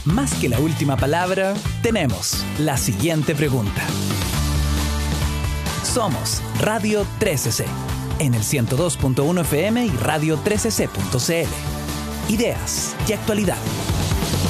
Más que la última palabra, tenemos la siguiente pregunta. Somos Radio 13C, en el 102.1 FM y radio13c.cl. Ideas y actualidad.